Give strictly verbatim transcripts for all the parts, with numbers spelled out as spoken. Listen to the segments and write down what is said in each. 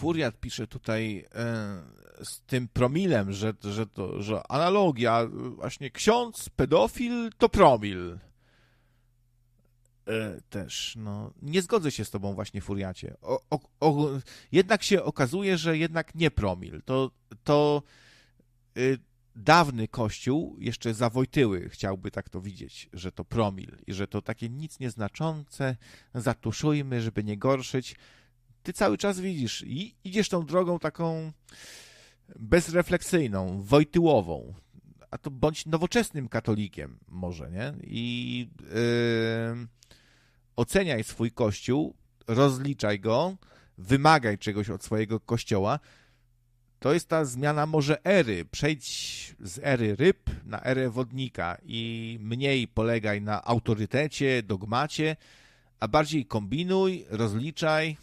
Furiat pisze tutaj e, z tym promilem, że, że, to, że analogia, właśnie ksiądz, pedofil to promil. E, też, no, nie zgodzę się z tobą właśnie, Furiacie. O, o, o, jednak się okazuje, że jednak nie promil. To, to y, dawny kościół, jeszcze za Wojtyły, chciałby tak to widzieć, że to promil i że to takie nic nieznaczące, zatuszujmy, żeby nie gorszyć. Ty cały czas widzisz i idziesz tą drogą taką bezrefleksyjną, wojtyłową, a to bądź nowoczesnym katolikiem może, nie? I yy, oceniaj swój kościół, rozliczaj go, wymagaj czegoś od swojego kościoła. To jest ta zmiana może ery. Przejdź z ery ryb na erę wodnika i mniej polegaj na autorytecie, dogmacie, a bardziej kombinuj, rozliczaj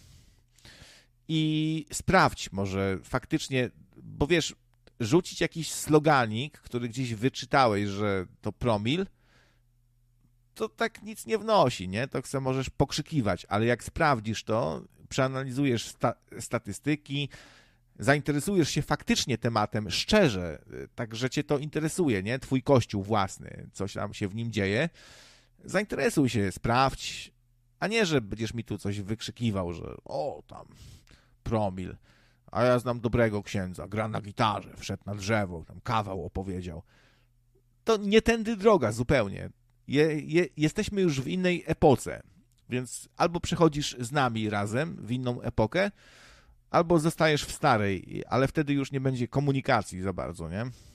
i sprawdź może faktycznie, bo wiesz, rzucić jakiś sloganik, który gdzieś wyczytałeś, że to promil, to tak nic nie wnosi, nie? To chcę możesz pokrzykiwać, ale jak sprawdzisz to, przeanalizujesz sta- statystyki, zainteresujesz się faktycznie tematem szczerze, tak, że cię to interesuje, nie? Twój kościół własny, coś tam się w nim dzieje, zainteresuj się, sprawdź, a nie, że będziesz mi tu coś wykrzykiwał, że o, tam promil, a ja znam dobrego księdza, gra na gitarze, wszedł na drzewo, tam kawał opowiedział. To nie tędy droga zupełnie. Je, je, jesteśmy już w innej epoce, więc albo przechodzisz z nami razem w inną epokę, albo zostajesz w starej, ale wtedy już nie będzie komunikacji za bardzo, nie?